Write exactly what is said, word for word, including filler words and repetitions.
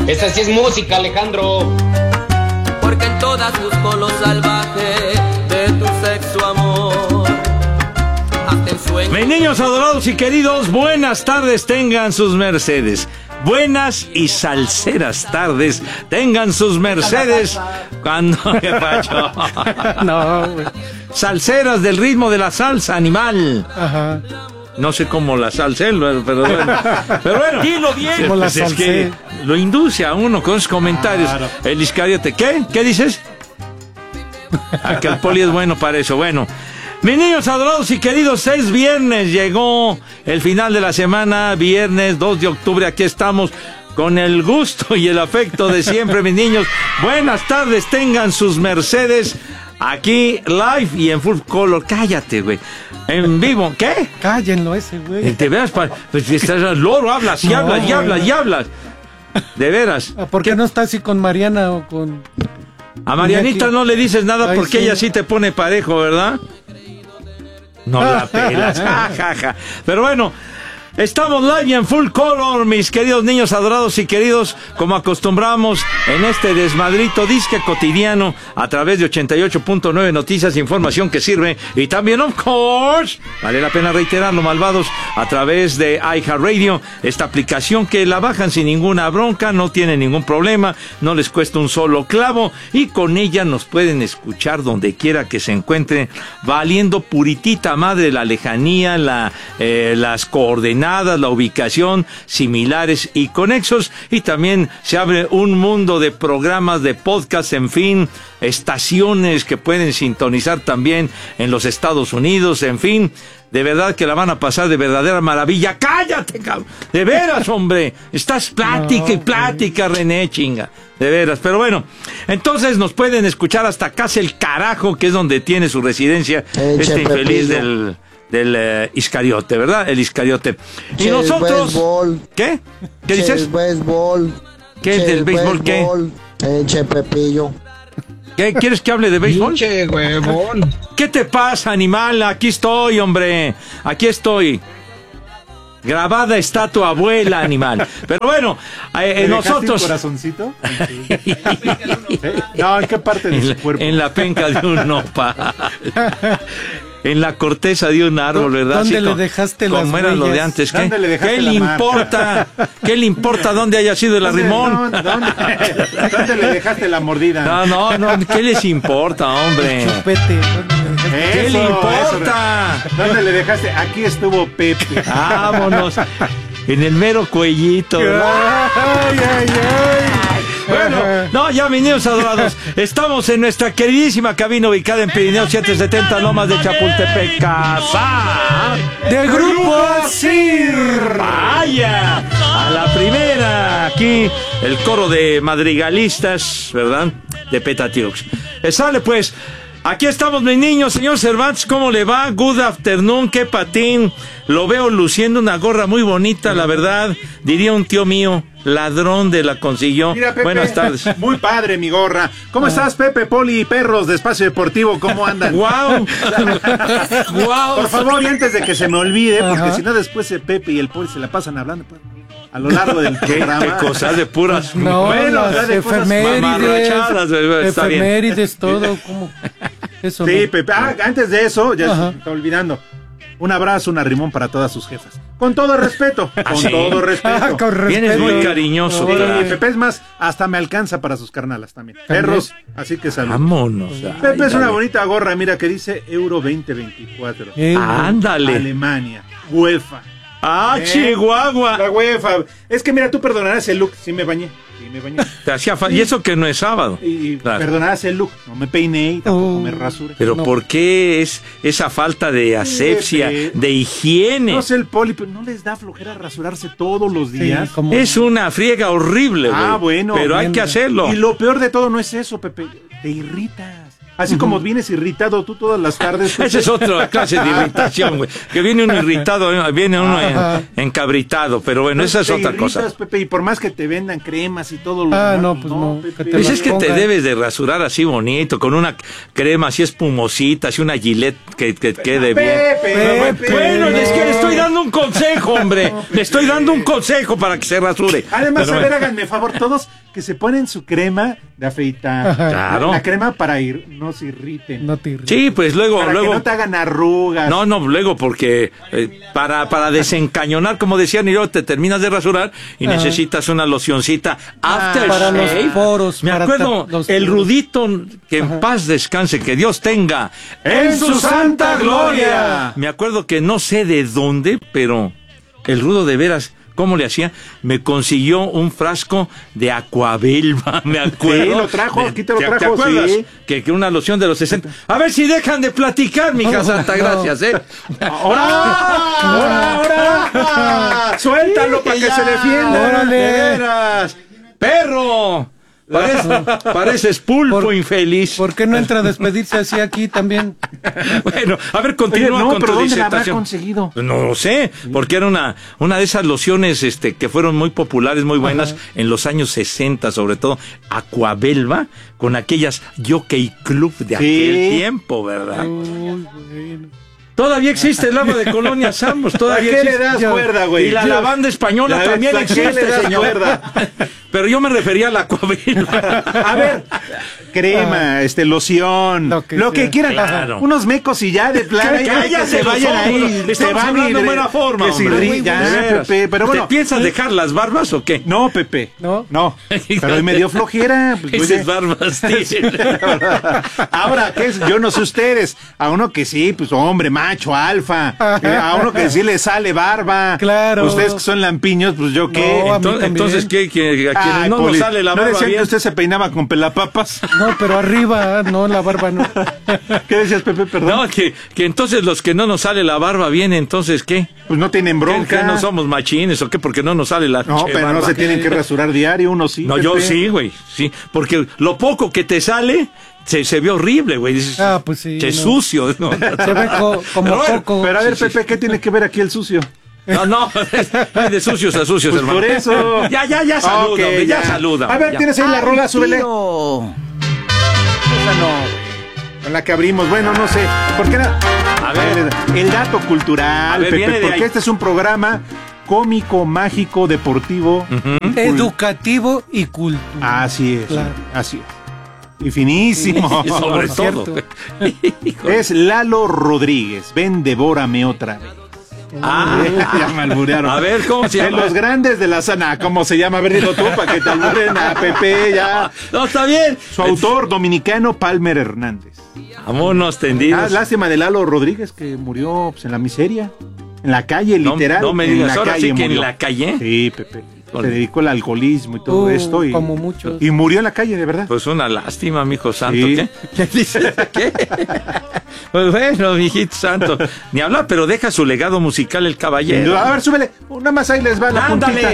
Esa sí es música, Alejandro. Porque en todas busco lo salvaje de tu sexo, amor. Hasta en sueños. Mis niños adorados y queridos, buenas tardes tengan sus mercedes. Buenas y salseras tardes tengan sus mercedes. Cuando... ¿Qué pacho? No, güey. Salseras del ritmo de la salsa, animal. Ajá. No sé cómo la salsa, pero bueno. Pero bueno, dilo bien. Como la Pues es salsa. que lo induce a uno con sus comentarios. Claro. El Iscariote, ¿qué? ¿Qué dices? Aquel Poli es bueno para eso. Bueno, mis niños adorados y queridos, es viernes, llegó el final de la semana, viernes dos de octubre, aquí estamos con el gusto y el afecto de siempre, mis niños. Buenas tardes, tengan sus mercedes. Aquí, live y en full color. Cállate, güey. En vivo. ¿Qué? Cállenlo ese, güey. Te veas, pa... pues estás loro, hablas y No, hablas y hablas y hablas. De veras. ¿Por qué no está así con Mariana o con...? A Marianita no le dices nada. Ay, porque sí. ella sí te pone parejo, ¿verdad? No la pelas. Ja, ja, ja. Pero bueno, estamos live y en full color, mis queridos niños adorados y queridos, como acostumbramos en este desmadrito disque cotidiano a través de ochenta y ocho punto nueve Noticias, información que sirve, y también, of course, vale la pena reiterarlo, malvados, a través de iHeartRadio, esta aplicación que la bajan sin ninguna bronca, no tiene ningún problema, no les cuesta un solo clavo, y con ella nos pueden escuchar donde quiera que se encuentren, valiendo puritita madre la lejanía, la, eh, las coordenadas, la ubicación, similares y conexos, y también se abre un mundo de programas, de podcast, en fin, estaciones que pueden sintonizar también en los Estados Unidos, en fin, de verdad que la van a pasar de verdadera maravilla. ¡Cállate, cabrón! De veras, hombre, estás plática no, y plática, güey. René, chinga, de veras, pero bueno, entonces nos pueden escuchar hasta casa el carajo, que es donde tiene su residencia Eche este infeliz pepillo. del... del uh, Iscariote, ¿verdad? El Iscariote. Y Che, nosotros... béisbol. ¿Qué? ¿Qué Che, dices? béisbol. ¿Qué es Che, del béisbol? ¿Qué? Eche Pepillo. ¿Qué? ¿Quieres que hable de béisbol? Pinche huevón. ¿Qué te pasa, animal? Aquí estoy, hombre. Aquí estoy. Grabada está tu abuela, animal. Pero bueno, eh, nosotros... ¿Un corazoncito? No, ¿en qué parte de en, su la, cuerpo? en la penca de un nopal. En la corteza de un árbol, ¿verdad? ¿Dónde Así le como, dejaste como las era lo de huellas? antes. ¿Qué, ¿Dónde le dejaste ¿qué la le marca? importa? ¿Qué le importa dónde haya sido el arrimón? ¿Dónde, dónde, ¿Dónde le dejaste la mordida? No, no, no. ¿Qué les importa, hombre? Chupete. ¿Dónde le dejaste? ¿Qué Eso, le importa? eso. ¿Dónde le dejaste? Aquí estuvo Pepe. Vámonos. En el mero cuellito, ¿verdad? Ay, ay, ay. Bueno, no, ya mis niños adorados, estamos en nuestra queridísima cabina ubicada en Pirineo setecientos setenta, Lomas de Chapultepec, casa Del grupo Asir. Vaya, a la primera, aquí el coro de madrigalistas, ¿verdad? De Petatiux. Eh, Sale pues, aquí estamos mis niños, señor Cervantes, ¿cómo le va? Good afternoon, qué patín, lo veo luciendo una gorra muy bonita, la verdad, diría un tío mío. Ladrón de la consiguió. Mira, Pepe, buenas tardes. Muy padre mi gorra. ¿Cómo estás, Pepe, Poli y perros de Espacio Deportivo? ¿Cómo andan? ¡Guau! ¡Guau! Por favor, y antes de que se me olvide, porque Ajá. si no después el Pepe y el Poli se la pasan hablando pues, a lo largo del ¿Qué, programa. qué cosas de puras... Bueno, No, o sea, las de cosas efemérides, mamarrachadas, está bien. efemérides, todo, como eso. Sí, no. Pepe. Ah, antes de eso, ya Ajá. se me está olvidando. Un abrazo, un arrimón para todas sus jefas. Con todo respeto, con ¿sí? todo respeto. Ah, con respeto. Vienes muy cariñoso. Sí, ¿verdad? Pepe, es más, hasta me alcanza para sus carnalas también. Perros, así que salud. Vámonos. Pepe Ay, es una dale. bonita gorra, mira, que dice Euro veinte veinticuatro. Eh, Ándale. Alemania, UEFA. ¡Ah, ¿Eh? Chihuahua! La UEFA. Es que mira, tú perdonarás el look. Sí me bañé. Sí me bañé. Te hacía fa- Y eso que no es sábado. Y Claro. perdonarás el look. No me peiné y tampoco Oh. me rasuré. Pero No. ¿por qué es esa falta de asepsia, Pepe. de higiene? No sé el Poli, pero no les da flojera rasurarse todos los sí, días. como- Es una friega horrible, güey. Ah, bueno. Pero hay Bien. que hacerlo. Y lo peor de todo no es eso, Pepe. Te irritas. Así como vienes irritado tú todas las tardes. Esa es otra clase de irritación, güey. Que viene uno irritado, eh, viene uno en- encabritado, pero bueno, esa es Te otra irritas, cosa. Pepe, y por más que te vendan cremas y todo lo Ah, demás, no, pues no, Pepe. que te Pues las es que te ponga. debes de rasurar así bonito, con una crema así espumosita, así una Gillette que, que quede bien. Pepe, Pepe. Bueno, es que le estoy dando un consejo, hombre. Le estoy dando un consejo para que se rasure. Además, Pero a ver, bueno. háganme favor todos que se ponen su crema de afeitar. Claro. La, la crema para ir, no se irriten. No te irrites. Sí, pues luego, para luego. que no te hagan arrugas. No, no, luego porque eh, para, para desencañonar, como decían, y luego te terminas de rasurar y Ajá. necesitas una locioncita after para los poros. Me para acuerdo, tap- los el poros. Rudito, que en paz descanse, que Dios tenga ¡En su santa gloria! Me acuerdo que no sé de dónde, pero el Rudo de veras, ¿cómo le hacía? Me consiguió un frasco de Aquabelva, me acuerdo. Sí, lo trajo, De- aquí te lo ¿te- trajo, ¿Te acuerdas? sí. Que, que una loción de los sesenta. A ver si dejan de platicar, mija No, santa, no. gracias, ¿eh? ¡Ahora! ¡Ahora! ¡Ahora! ¡Suéltalo para que se defienda! ¡Órale! ¡De veras! ¡Perro! Parece- pareces pulpo Por- infeliz. ¿Por qué no entra a despedirse así aquí también? Bueno, a ver, Oye, continúa no, con pero tu ¿dónde la habrá disertación. conseguido? No lo sé, porque era una, una de esas lociones este, que fueron muy populares, muy buenas Ajá. en los años sesenta, sobre todo Aquabelva, con aquellas Jockey Club de aquel tiempo, ¿verdad? Uy, bueno. Todavía existe el agua de Colonia Samos, ¿A todavía qué le existe. das Yo- cuerda, güey? Y la Yo- lavanda española Ya ves, también ¿a qué existe, le das señor. cuerda? Pero yo me refería a la Aquabelva. A ver, crema, este, loción, Lo lo que que, sea. quieran. Claro. Unos mecos y ya, de plano. Que ya, que cállate se los vayan ojos, ahí. estamos se van hablando y en de- buena forma, Que se hombre. ri- ya, De veras. Pepe, pero bueno. ¿Te piensas dejar las barbas o qué? No, Pepe. ¿No? No. Pero hoy me dio flojera. Pues, oye. Esas barbas, tío. Ahora, ¿qué es? Yo no sé ustedes. A uno que sí, pues hombre, macho, alfa. Eh, A uno que sí le sale barba. Claro. Ustedes que son lampiños, pues yo qué. No, a mí Entonces, también. entonces, ¿qué? ¿Que a quienes Ay, no Poli, nos sale la ¿no barba decían bien? que usted se peinaba con pelapapas? No, pero arriba, no, la barba no. ¿Qué decías, Pepe? Perdón. No, que, que entonces los que no nos sale la barba bien, entonces, ¿qué? Pues no tienen ¿Qué, bronca. que no somos machines o qué? Porque no nos sale la No, che pero no barba. se tienen que rasurar diario, uno sí. No, Pepe. yo sí, güey, sí. Porque lo poco que te sale, se, se ve horrible, güey. Dices, Ah, pues sí, che no. sucio, ¿no? Se ve co- como Pero bueno, poco. Pero a ver, Sí, sí, Pepe, ¿qué tiene que ver aquí el sucio? No, no, de sucios a sucios, Pues hermano. por eso. Ya, ya, ya saluda, Ok, hombre, ya, ya. saluda. A ver, ya. tienes ahí la rola, súbele. Esa no, güey. Con la que abrimos, bueno, no sé. ¿Por qué no? A ver. el dato cultural, A ver, viene Pepe, de porque ahí. este es un programa cómico, mágico, deportivo. Educativo y cultural. Así es, Claro. así es. Y finísimo. Y sobre Por todo. cierto. Híjole. Es Lalo Rodríguez. Ven, devórame otra vez. Ah, Ya me alburearon. a ver, ¿cómo se De llama? los grandes de la sana, ¿cómo se llama? A ver, dilo tú, para que te alburen a Pepe, ya. No, está bien. Su autor, dominicano, Palmer Hernández. Vámonos Ah, tendidos. lástima de Lalo Rodríguez, que murió pues, en la miseria. En la calle, No- literal. no me en digas, la ahora calle sí que en murió. la calle. Sí, Pepe. Se Híjole. dedicó al alcoholismo y todo Uh, esto. Y, como muchos. Y murió en la calle, de verdad. Pues una lástima, mijo santo. Sí. ¿Qué? ¿Qué dices? ¿Qué? Pues bueno, mijito santo. Ni hablar, pero deja su legado musical el caballero. A ver, súbele. Nada más ahí les va la Ándale. puntita.